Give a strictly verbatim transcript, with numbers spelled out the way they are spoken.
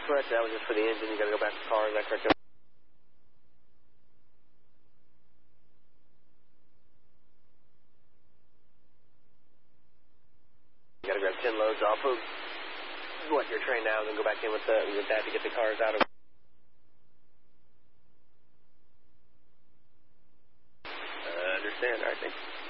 correct. That was just for the engine. You got to go back to the car. Is that correct? You got to grab ten loads off of what your train now, and then go back in with, the, with that to get the cars out of. Uh, understand. All right, thanks.